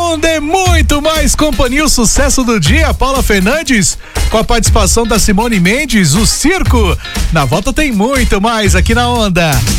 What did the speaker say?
Onda é muito mais companhia, o sucesso do dia, Paula Fernandes, com a participação da Simone Mendes, o circo. Na volta tem muito mais aqui na Onda.